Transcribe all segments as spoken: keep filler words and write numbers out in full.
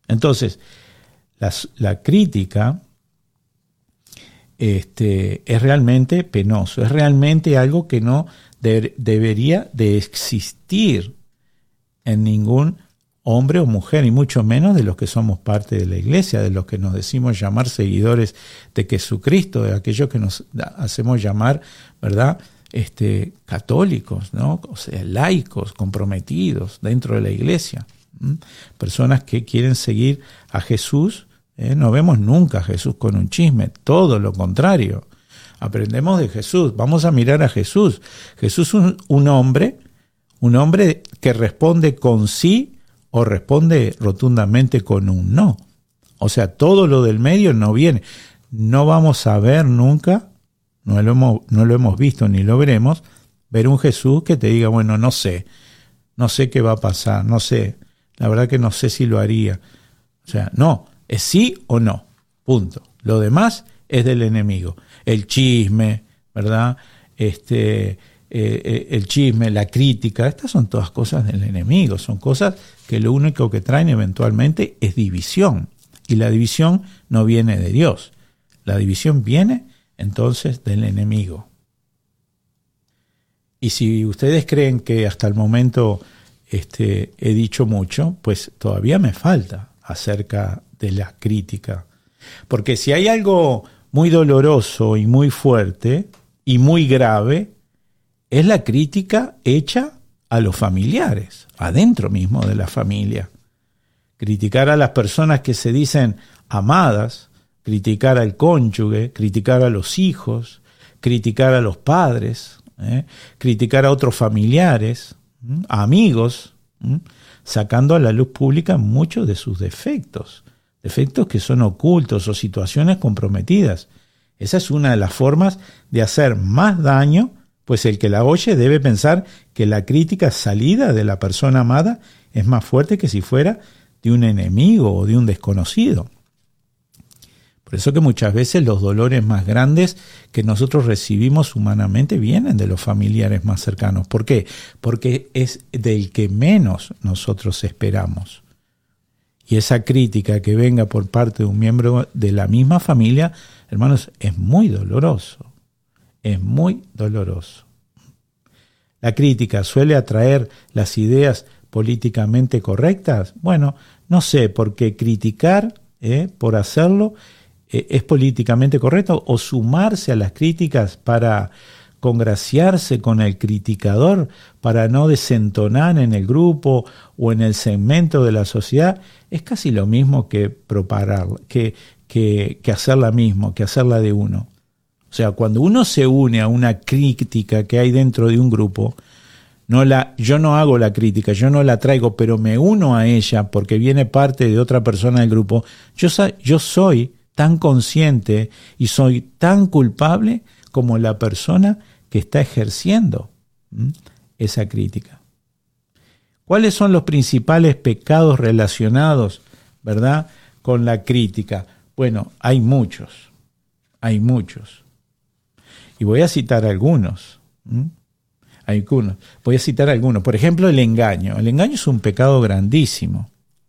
Entonces, la, la crítica este, es realmente penoso, es realmente algo que no de, debería de existir en ningún hombre o mujer, y mucho menos de los que somos parte de la iglesia, de los que nos decimos llamar seguidores de Jesucristo, de aquellos que nos hacemos llamar, ¿verdad?, este, católicos, ¿no? O sea, laicos, comprometidos dentro de la iglesia. ¿Mm? Personas que quieren seguir a Jesús. ¿eh? No vemos nunca a Jesús con un chisme, todo lo contrario. Aprendemos de Jesús, vamos a mirar a Jesús. Jesús es un, un hombre, un hombre que responde con sí o responde rotundamente con un no. O sea, todo lo del medio no viene. No vamos a ver nunca, no lo hemos, no lo hemos visto ni lo veremos, ver un Jesús que te diga, bueno, no sé, no sé qué va a pasar, no sé, la verdad que no sé si lo haría. O sea, no, es sí o no, punto. Lo demás es del enemigo. El chisme, ¿verdad? Este... Eh, el chisme, la crítica, estas son todas cosas del enemigo, son cosas que lo único que traen eventualmente es división, y la división no viene de Dios, la división viene entonces del enemigo. Y si ustedes creen que hasta el momento este, he dicho mucho, pues todavía me falta acerca de la crítica, porque si hay algo muy doloroso y muy fuerte y muy grave, es la crítica hecha a los familiares, adentro mismo de la familia. Criticar a las personas que se dicen amadas, criticar al cónyuge, criticar a los hijos, criticar a los padres, ¿eh? criticar a otros familiares, ¿eh? a amigos, ¿eh? sacando a la luz pública muchos de sus defectos, defectos que son ocultos o situaciones comprometidas. Esa es una de las formas de hacer más daño, pues el que la oye debe pensar que la crítica salida de la persona amada es más fuerte que si fuera de un enemigo o de un desconocido. Por eso que muchas veces los dolores más grandes que nosotros recibimos humanamente vienen de los familiares más cercanos. ¿Por qué? Porque es del que menos nosotros esperamos. Y esa crítica que venga por parte de un miembro de la misma familia, hermanos, es muy doloroso. Es muy doloroso. ¿La crítica suele atraer las ideas políticamente correctas? Bueno, no sé, porque criticar eh, por hacerlo eh, es políticamente correcto, o sumarse a las críticas para congraciarse con el criticador, para no desentonar en el grupo o en el segmento de la sociedad, es casi lo mismo que propagarla, que, que, que hacerla mismo, que hacerla de uno. O sea, cuando uno se une a una crítica que hay dentro de un grupo, no la, yo no hago la crítica, yo no la traigo, pero me uno a ella porque viene parte de otra persona del grupo, yo, yo soy tan consciente y soy tan culpable como la persona que está ejerciendo ¿m? esa crítica. ¿Cuáles son los principales pecados relacionados, verdad, con la crítica? Bueno, hay muchos, hay muchos. Y voy a citar algunos. ¿Mm? algunos. Voy a citar algunos. Por ejemplo, el engaño. El engaño es un pecado grandísimo.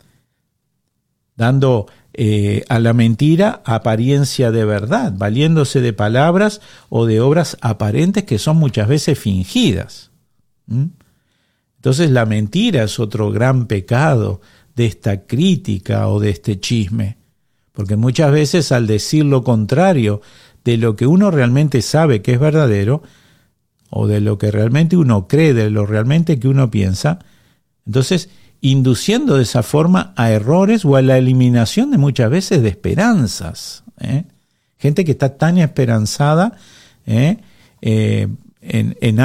Dando eh, a la mentira apariencia de verdad, valiéndose de palabras o de obras aparentes que son muchas veces fingidas. ¿Mm? Entonces la mentira es otro gran pecado de esta crítica o de este chisme. Porque muchas veces al decir lo contrario de lo que uno realmente sabe que es verdadero, o de lo que realmente uno cree, de lo realmente que uno piensa, entonces induciendo de esa forma a errores o a la eliminación de muchas veces de esperanzas. ¿eh? Gente que está tan esperanzada ¿eh? Eh, en, en